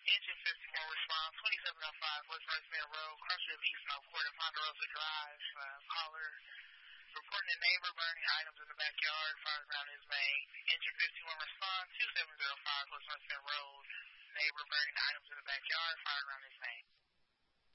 Engine 51 response, 2705 West Rosemary Road, Crossfield East, North Quarter, Ponderosa Drive. Caller reporting a neighbor burning items in the backyard, fires around his main. Engine 51 response, 2705 West Rosemary Road, neighbor burning items in the backyard, fire around his main.